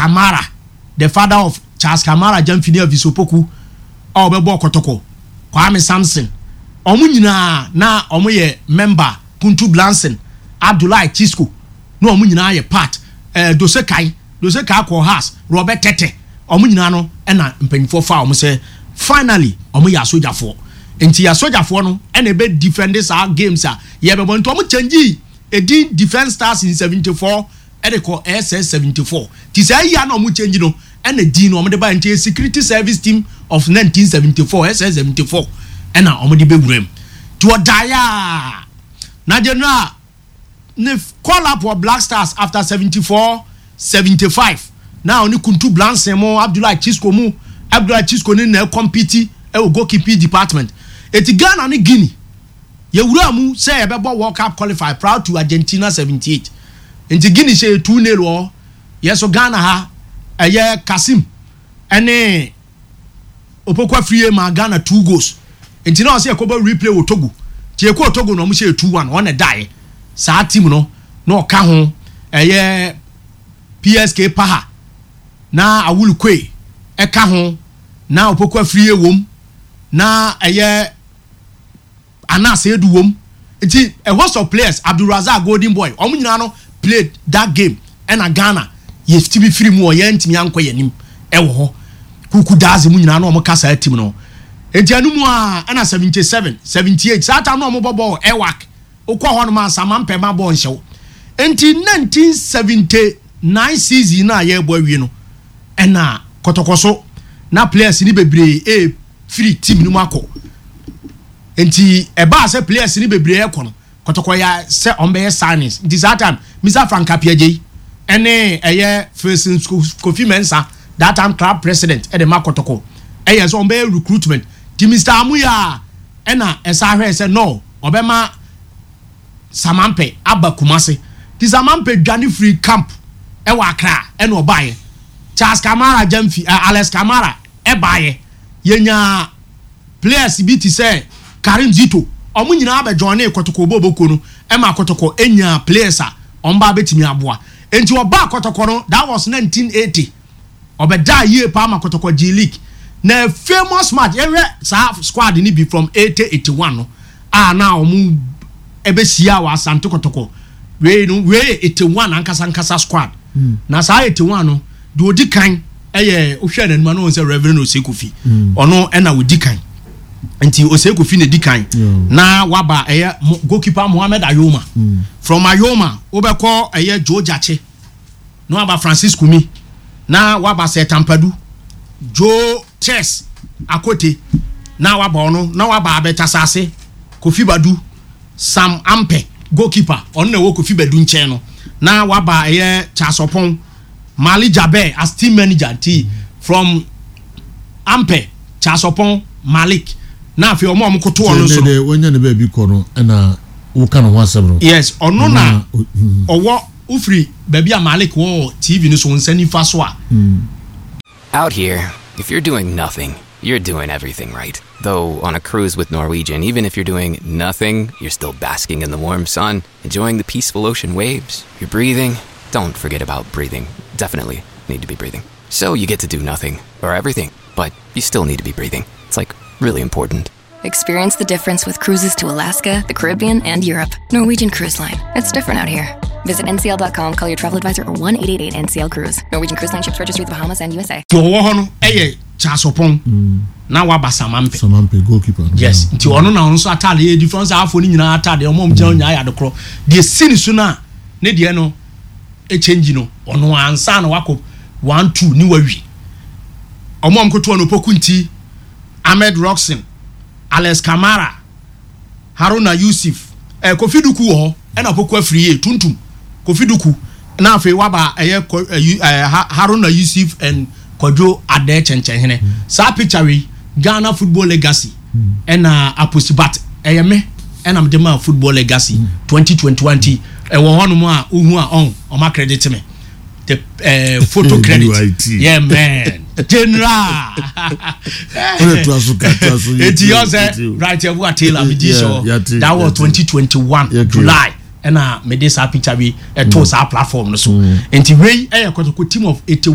Kamara, the father of Charles Kamara Jamfini of Isopoku, or Bebo Kotoko, Kwame Samson, Omunina, na Omoye member, Kuntu Blanson, Abdullah Chisco, no Omunina ye part, Dosekai Kohas, Robert Tete, Omunano, and Mpenfo Farm say, finally, Omoya Soja 4. Enti ya Soja 4 no, and a bit defenders are games are, ye be want to change. A defense stars in 74, and they call SS 74. This year no mu change no, and a D no mo de ba into security service team of 1974 SS 74. And na omo de be wurem. To odaya. Na general ne call up for Black Stars after 74, 75. Now only Kuntu Blanson mo Abdullah Chisco ni na compete e goalkeeping department. Eti Ghana ni Guinea. Yewuramu say ebebo World Cup qualify proud to Argentina 78. Enti Guinea say 2-0 yeso Ghana ha eye Kasim ene opokwa free ma Ghana 2 goals. Enti na say ekobo replay wo Togo. Ti ekwo Togo no mo say 2-1 on e die. Sa team no na oka ho eye PSK Paha na Awulukwe eka ho na opokwa free wom na eye Anas Edu wom. Enti a host of players Abdulrazak Golden Boy omunyina no played that game and Ghana ye still free mu ye ntimi anko yanim e wo ho kuku daze munyina no omkasa team no. Enti anu mu a na 77 78 sata no omobobo ewak okwa ho no ma samampe ma bo nhyew. Enti 1979 season na ye bo awie no na kotokoso na players ni bebre free team no mako. Enti eba se players ni bebre ekono kotoko ya se ombe signings this time Mr. Frank Apiaje ene eye first Kofi Mensah that time club president e de makotoko eye so ombe recruitment ti Mr. Amuya ena esa hwe se no obema Samampe Abakumase ti Samampe dwane free camp e wa Accra ene obaye Charles Kamara Jamfi Alex Kamara e baye yenya players bi ti say Karim Zito omunyina ba join kotoko boboko no e ma kotoko enya players a omba betimi aboa enti oba kotoko no that was 1980 obeda ye pa ma kotoko G League na famous match every squad ni be from 80-81 no na omu ebesia wa Asante kotoko we 81 ankasa squad na sa 81 no do odi kan eye ohwe na no say Reverend Osekufi ono na odi kan enti Osekufi ne dikan na waba goalkeeper Mohamed Ayoma from Ayoma obekọ Joe Jache no waba Francis Kumi na waba Setampadu Joe Chess Akote na waba ono na waba Abetasase Kofi Badu Sam Ampe goalkeeper ono na wo Kofi Badu nche no na waba Chasopon Mali Jabe as team manager from Ampe Chasopon Malik na fe omo koto ono so wonya ne ba bi ko no na wo kan ho asebro yes ono na owo ufri ba bi Malik wo TV no so nsani fa so a. Out here, if you're doing nothing, you're doing everything right. Though on a cruise with Norwegian, even if you're doing nothing, you're still basking in the warm sun, enjoying the peaceful ocean waves. You're breathing. Don't forget about breathing. Definitely need to be breathing. So you get to do nothing or everything, but you still need to be breathing. It's like really important. Experience the difference with cruises to Alaska, the Caribbean, and Europe. Norwegian Cruise Line. It's different out here. Visit ncl.com, call your travel advisor, or 1-888-NCL-CRUISE. Norwegian Cruise Line ships registry the Bahamas and USA. Chasopon na waba Samampe goalkeeper. Yes, nti ono na ono so atade difference afo ni nyina atade omom gyan nya ya dekro. The scene so na ne de no e change no ono ansa na wako 1-2 ni wawi. Omom koto no pokunti Ahmed Roxon, Alex Kamara, Haruna Yusuf, Kofi Duku ho, na pokwa free tuntum. Kofi Duku na afi waba Haruna Yusuf and Kojo Ade Chenchenhene. Sa picture Ghana football legacy. Na aposibat me and am the man football legacy 2020 wo hono mu a ohu a on ma credit me. The photo credit. Yeah, man. General. It's yours, right here. What Taylor that was 2021 July. And me this picture we toast our platform. So, and the way team of 81.